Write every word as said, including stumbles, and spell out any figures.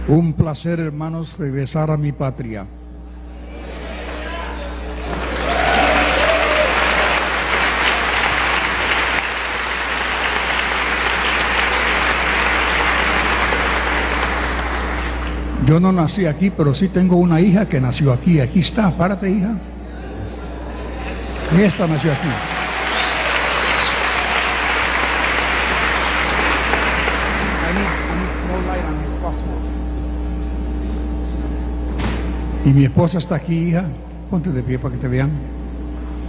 Un placer, hermanos, regresar a mi patria. Yo no nací aquí, pero sí tengo una hija que nació aquí. Aquí está, párate, hija. Esta nació aquí. I need, I need more light on it, if possible. Y mi esposa está aquí, hija. Ponte de pie para que te vean.